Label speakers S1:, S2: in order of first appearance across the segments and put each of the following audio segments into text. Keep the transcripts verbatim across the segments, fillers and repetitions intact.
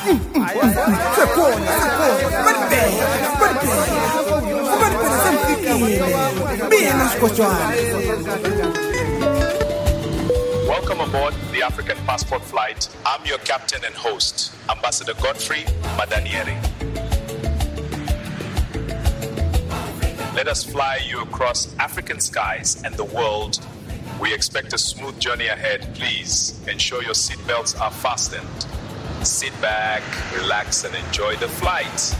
S1: Sekhona, sekhona. Baribheke, baribheke. Baribheke semfikile. Mina Sigojwana.
S2: Welcome aboard the African Passport Flight. I'm your captain and host, Ambassador Godfrey Madanieri. Let us fly you across African skies and the world. We expect a smooth journey ahead. Please ensure your seatbelts are fastened. Sit back, relax, and enjoy the flight.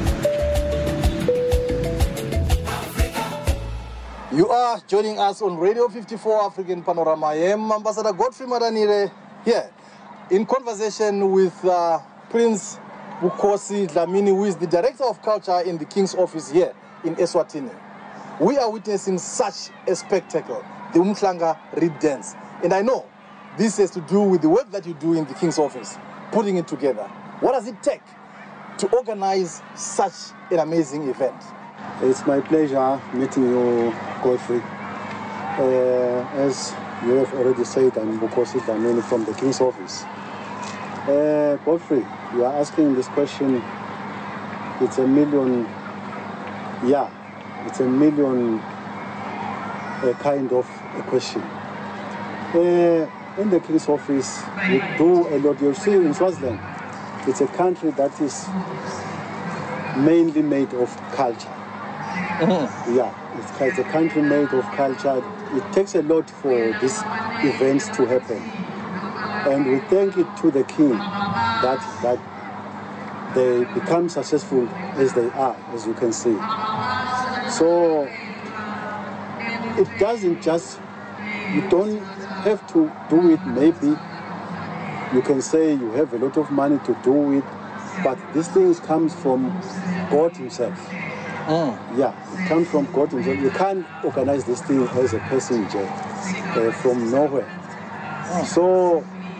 S3: You are joining us on Radio fifty-four African Panorama. I am Ambassador Godfrey Madanire here in conversation with uh, Prince Bukhosi Dlamini, who is the Director of Culture in the King's Office here in Eswatini. We are witnessing such a spectacle, the Umhlanga Reed Dance. And I know this has to do with the work that you do in the King's Office, putting it together. What does it take to organize such an amazing event?
S4: It's my pleasure meeting you, Godfrey. Uh, as you have already said, I'm Bukhosi Dlamini from the King's Office. Uh, Godfrey, you are asking this question. It's a million, yeah, it's a million uh, kind of a question. Uh, in the King's Office, we do a lot. You see, in Swaziland, it's a country that is mainly made of culture. Mm-hmm. Yeah, it's, it's a country made of culture. It takes a lot for these events to happen. And we thank it to the King that, that they become successful as they are, as you can see. So it doesn't just, you don't have to do it. Maybe you can say you have a lot of money to do it, but this thing comes from God himself. Mm. Yeah, it comes from God himself. You can't organize this thing as a passenger uh, from nowhere. Mm. So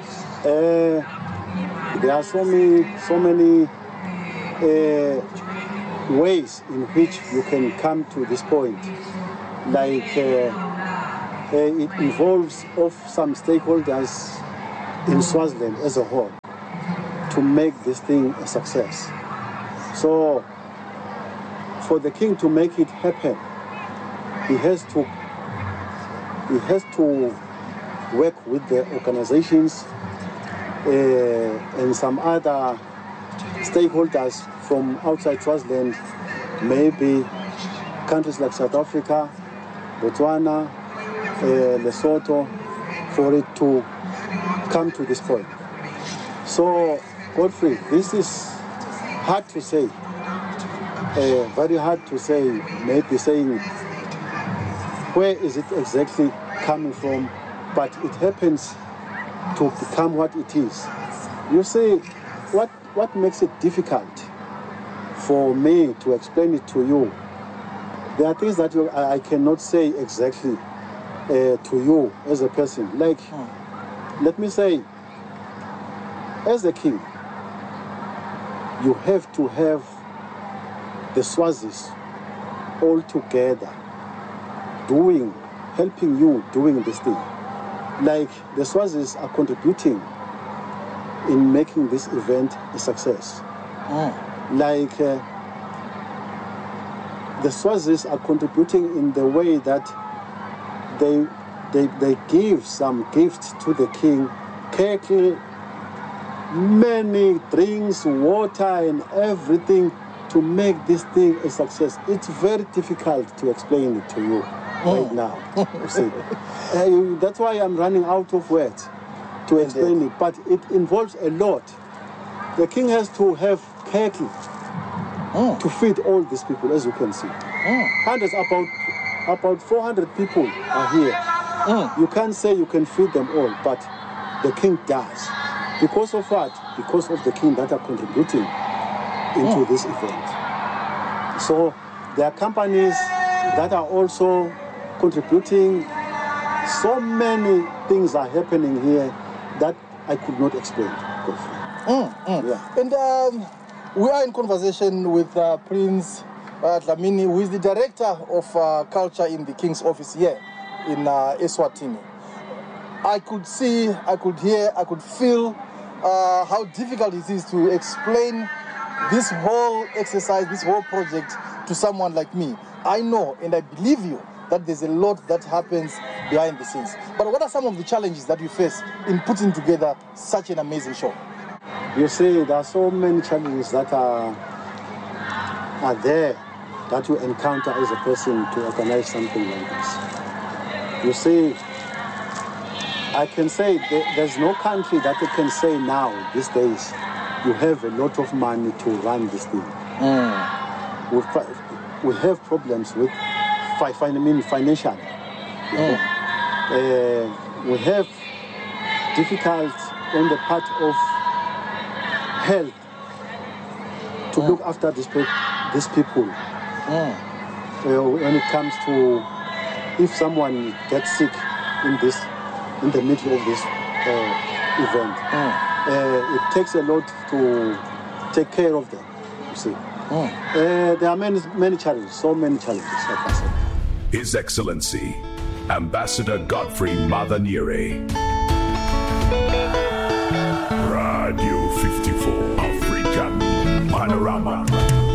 S4: uh, there are so many, so many uh, ways in which you can come to this point. Like uh, uh, it involves of some stakeholders in Swaziland as a whole to make this thing a success. So for the King to make it happen, he has to he has to work with the organizations uh, and some other stakeholders from outside Swaziland, maybe countries like South Africa, Botswana, uh, Lesotho, for it to come to this point. So, Godfrey, this is hard to say. Uh, very hard to say, maybe saying where is it exactly coming from, but it happens to become what it is. You see, what, what makes it difficult for me to explain it to you? There are things that you, I, I cannot say exactly uh, to you as a person. Like, hmm. let me say, as a king, you have to have the Swazis all together doing, helping you doing this thing. Like the Swazis are contributing in making this event a success. Mm. Like uh, the Swazis are contributing in the way that they, they, they give some gifts to the king, cake, many drinks, water and everything to make this thing a success. It's very difficult to explain it to you oh. right now. You see. uh, that's why I'm running out of words to explain Indeed. it. But it involves a lot. The king has to have cattle oh. to feed all these people, as you can see. Oh. Hundreds, about about four hundred people are here. Oh. You can't say you can feed them all, but the king does. Because of what? Because of the king that are contributing into oh. this event. So there are companies that are also contributing. So many things are happening here that I could not explain.
S3: Mm, mm. Yeah. And um, we are in conversation with uh, Prince uh, Dlamini, who is the Director of uh, Culture in the King's Office here in uh, Eswatini. I could see, I could hear, I could feel uh, how difficult it is to explain this whole exercise, this whole project to someone like me. I know and I believe you that there's a lot that happens behind the scenes. But what are some of the challenges that you face in putting together such an amazing show?
S4: You see, there are so many challenges that are, are there that you encounter as a person to organize something like this. You see, I can say there's no country that you can say now, these days, you have a lot of money to run this thing.
S3: Mm.
S4: We, we have problems with fi- I mean financially.
S3: Mm.
S4: Uh, we have difficulties on the part of health to mm. look after these, pe- these people.
S3: Mm.
S4: Uh, when it comes to if someone gets sick in this, in the middle of this uh, event.
S3: Mm.
S4: Uh, it takes a lot to take care of them, you see.
S3: Mm.
S4: Uh, there are many, many challenges, so many challenges, like I said.
S5: His Excellency, Ambassador Godfrey Madaniere. Radio fifty-four African Panorama.